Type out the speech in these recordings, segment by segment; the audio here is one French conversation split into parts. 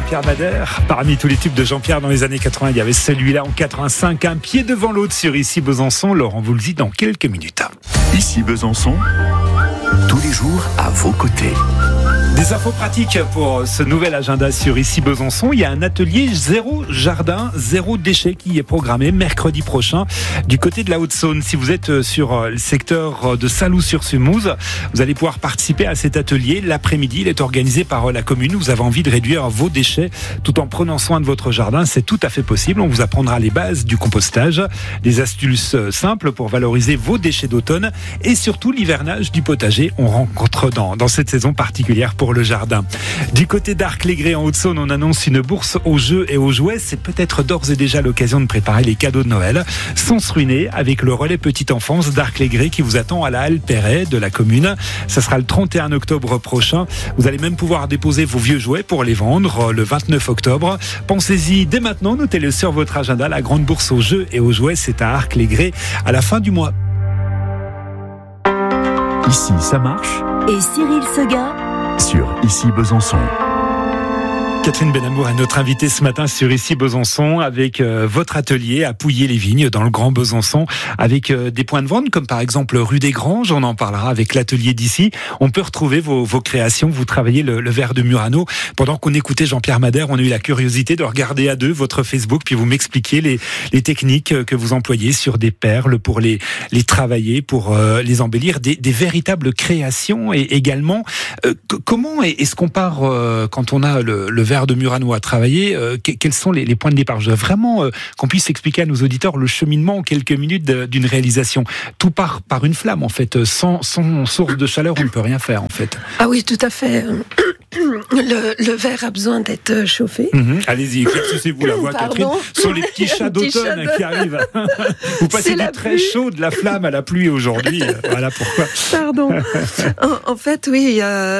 Jean-Pierre Madère. Parmi tous les tubes de Jean-Pierre dans les années 80, il y avait celui-là en 85, un pied devant l'autre sur Ici Besançon. Laurent vous le dit dans quelques minutes. Ici Besançon, tous les jours à vos côtés. Des infos pratiques pour ce nouvel agenda sur Ici Besançon. Il y a un atelier zéro jardin, zéro déchet qui est programmé mercredi prochain du côté de la Haute-Saône. Si vous êtes sur le secteur de Saint-Loup-sur-Semouse, vous allez pouvoir participer à cet atelier. L'après-midi, il est organisé par la commune. Vous avez envie de réduire vos déchets tout en prenant soin de votre jardin. C'est tout à fait possible. On vous apprendra les bases du compostage, des astuces simples pour valoriser vos déchets d'automne et surtout l'hivernage du potager. On rencontre dans cette saison particulière pour le jardin. Du côté d'Arc-les-Grès en Haute-Saône, on annonce une bourse aux jeux et aux jouets. C'est peut-être d'ores et déjà l'occasion de préparer les cadeaux de Noël sans se ruiner avec le relais petite enfance d'Arc-les-Grès qui vous attend à la halle Perret de la commune. Ça sera le 31 octobre prochain. Vous allez même pouvoir déposer vos vieux jouets pour les vendre le 29 octobre. Pensez-y dès maintenant, notez-le sur votre agenda. La grande bourse aux jeux et aux jouets, c'est à Arc-les-Grès à la fin du mois. Ici, ça marche. Et Cyril Seguin Sur Ici Besançon. Catherine Benamour est notre invitée ce matin sur Ici Besançon avec votre atelier à Pouillé-les-Vignes dans le Grand Besançon avec des points de vente comme par exemple rue des Granges. On en parlera avec l'atelier d'ici. On peut retrouver vos créations. Vous travaillez le verre de Murano. Pendant qu'on écoutait Jean-Pierre Madère, on a eu la curiosité de regarder à deux votre Facebook puis vous m'expliquiez les techniques que vous employez sur des perles pour les travailler, pour les embellir. Des véritables créations et également comment est-ce qu'on part quand on a le verre de Murano à travailler, quels sont les points de départ? Je voudrais vraiment qu'on puisse expliquer à nos auditeurs le cheminement en quelques minutes d'une réalisation. Tout part par une flamme en fait, sans source de chaleur on ne peut rien faire en fait. Ah oui, tout à fait. Le verre a besoin d'être chauffé. Allez-y, éclaircissez-vous la voix, Catherine. Ce sont les petits chats d'automne qui arrivent. Vous passez du très chaud de la flamme à la pluie aujourd'hui. Voilà pourquoi. Pardon. En fait, oui,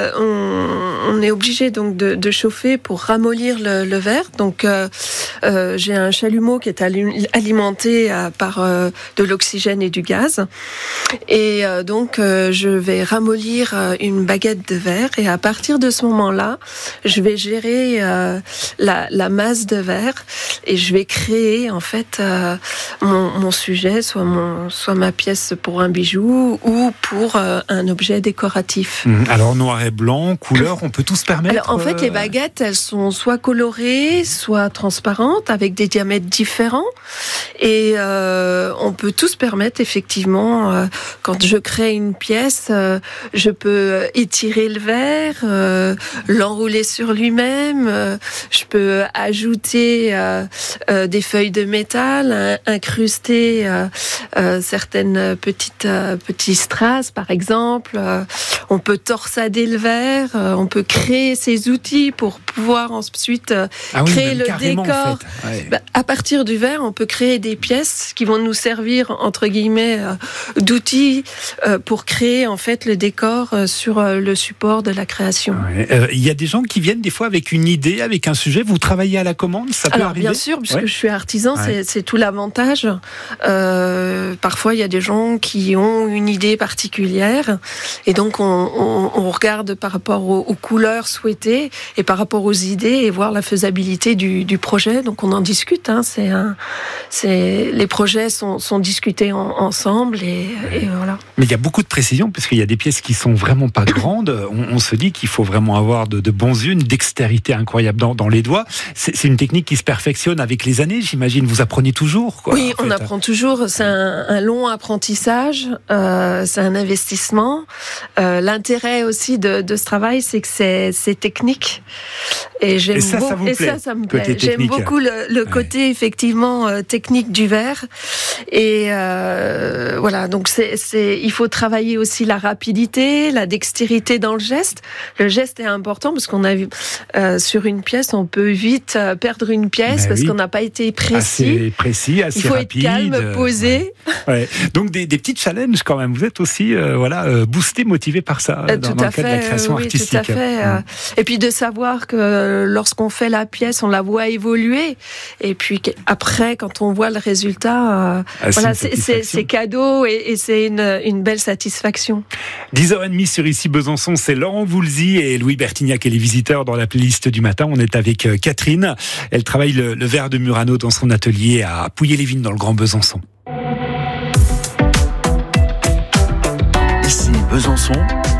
on est obligé donc de chauffer pour ramollir le verre. Donc, j'ai un chalumeau qui est alimenté par de l'oxygène et du gaz. Et donc, je vais ramollir une baguette de verre. Et à partir de ce moment-là, je vais gérer la masse de verre et je vais créer en fait mon sujet, soit ma pièce pour un bijou ou pour un objet décoratif. Alors noir et blanc, couleur, on peut tout se permettre. Alors en fait, les baguettes, elles sont soit colorées, soit transparentes, avec des diamètres différents. Et on peut tout se permettre effectivement. Quand je crée une pièce, je peux étirer le verre, l'enrouler sur lui-même. Je peux ajouter des feuilles de métal, incruster certaines petits strass, par exemple. On peut torsader le verre. On peut créer ces outils pour pouvoir ensuite créer le décor. En fait. Ouais. À partir du verre, on peut créer des pièces qui vont nous servir entre guillemets d'outils pour créer en fait le décor sur le support de la création. Ouais. Il y a des gens qui viennent des fois avec une idée, avec un sujet. Vous travaillez à la commande, ça peut arriver? Bien sûr, puisque je suis artisan, c'est tout l'avantage. Parfois, il y a des gens qui ont une idée particulière, et donc on regarde par rapport aux couleurs souhaitées et par rapport aux idées et voir la faisabilité du projet. Donc on en discute. Les projets sont discutés ensemble et voilà. Mais il y a beaucoup de précision parce qu'il y a des pièces qui sont vraiment pas grandes. On se dit qu'il faut vraiment avoir de bons yeux, une dextérité incroyable dans les doigts. C'est une technique qui se perfectionne avec les années, j'imagine. Vous apprenez toujours, quoi. Oui, on apprend toujours. C'est un long apprentissage. C'est un investissement. L'intérêt aussi de ce travail, c'est que c'est technique. Et ça vous plaît. Ça me plaît. J'aime beaucoup le côté effectivement technique du verre. Et voilà. Donc il faut travailler aussi la rapidité, la dextérité dans le geste. Le geste est important parce qu'on a vu sur une pièce, on peut vite perdre une pièce parce qu'on n'a pas été précis. Assez il faut rapide. Être calme, posé. Ouais. Donc des petits challenges quand même. Vous êtes aussi boosté, motivé par ça dans le cadre de la création artistique. Tout à fait. Et puis de savoir que lorsqu'on fait la pièce, on la voit évoluer. Et puis après, quand on voit le résultat, voilà, c'est cadeau et c'est une belle satisfaction. 10h30 sur Ici Besançon, c'est Laurent Voulzy et Louis Bertignac et les visiteurs dans la playlist du matin. On est avec Catherine. Elle travaille le verre de Murano dans son atelier à Pouilly-les-Vignes dans le Grand Besançon. Ici Besançon.